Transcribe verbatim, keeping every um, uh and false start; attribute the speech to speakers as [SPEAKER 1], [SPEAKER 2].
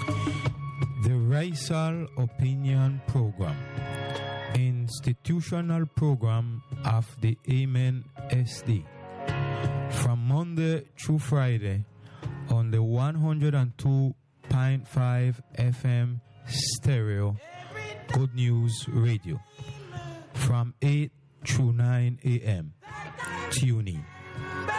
[SPEAKER 1] The Racial Opinion Program, institutional program of the Amen S D. From Monday through Friday on the one oh two point five F M stereo Good News Radio. From eight through nine a.m. Tune in.